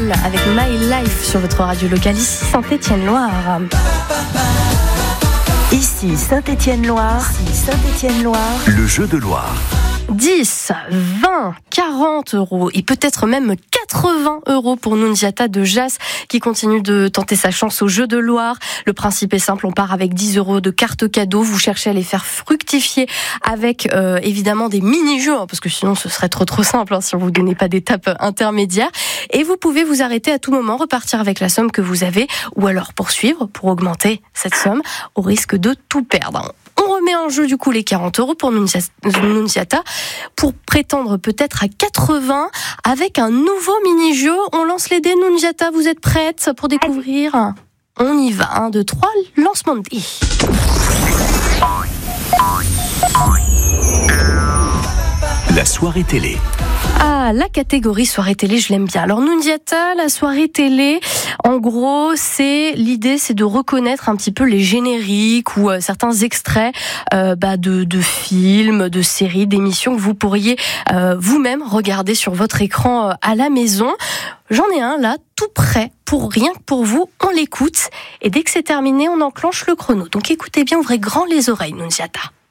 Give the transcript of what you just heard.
Paul avec My Life sur votre radio locale, ici Saint-Étienne-Loire. Ici Saint-Étienne-Loire. Le jeu de Loire. 10, 20, 40 euros et peut-être même 80 euros pour Nunziata de Jas qui continue de tenter sa chance au jeu de Loire. Le principe est simple, on part avec 10 euros de carte cadeau. Vous cherchez à les faire fructifier avec évidemment des mini-jeux, parce que sinon ce serait trop simple si on vous donnez pas d'étape intermédiaire. Et vous pouvez vous arrêter à tout moment, repartir avec la somme que vous avez ou alors poursuivre pour augmenter cette somme au risque de tout perdre. On remet en jeu du coup les 40 euros pour Nunziata pour prétendre peut-être à 80 avec un nouveau mini-jeu. On lance les dés, Nunziata, vous êtes prête pour découvrir ? On y va, 1, 2, 3, lancement de dés. La soirée télé. Ah, la catégorie soirée télé, je l'aime bien. Alors Nunziata, la soirée télé, en gros, l'idée c'est de reconnaître un petit peu les génériques ou certains extraits de films, de séries, d'émissions que vous pourriez vous-même regarder sur votre écran à la maison. J'en ai un là, tout prêt, rien que pour vous, on l'écoute. Et dès que c'est terminé, on enclenche le chrono. Donc écoutez bien, ouvrez grand les oreilles, Nunziata.